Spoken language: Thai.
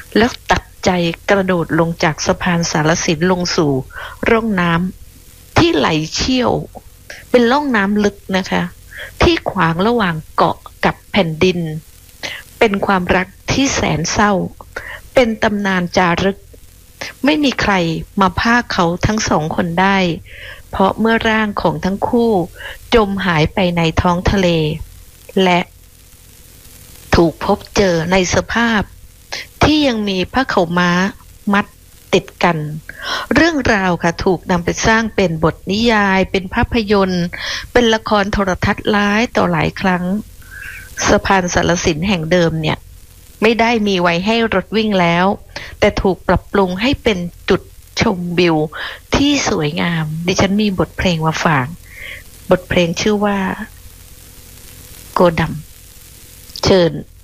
แล้วตัดใจกระโดดลงจากสะพานสารสินลงสู่ร่องน้ำที่ไหลเชี่ยวเป็นร่องน้ำลึกนะคะที่ขวางระหว่างเกาะกับแผ่นดินเป็นความรักที่แสนเศร้าเป็นตำนานจารึกไม่มีใครมาพากเขาทั้งสองคนได้เพราะเมื่อร่างของทั้งคู่จมหายไปในท้องทะเลและถูกพบเจอในสภาพที่ยังมีผ้าขาวม้ามัดติดกันเรื่องราวค่ะถูกนำไปสร้างเป็นบทนิยายเป็นภาพยนตร์เป็นละครโทรทัศน์หลายต่อหลายครั้งสะพานสารสินแห่งเดิมเนี่ยไม่ได้มีไว้ให้รถวิ่งแล้วแต่ถูกปรับปรุงให้เป็นจุดชมวิวที่สวยงามดิฉันมีบทเพลงมาฝากบทเพลงชื่อว่าโกดำเชิญ